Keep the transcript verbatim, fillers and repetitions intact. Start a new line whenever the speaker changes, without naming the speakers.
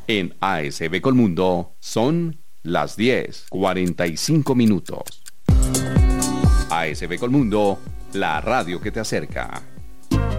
En A S B Colmundo son las diez, cuarenta y cinco minutos. A S B Colmundo, la radio que te acerca.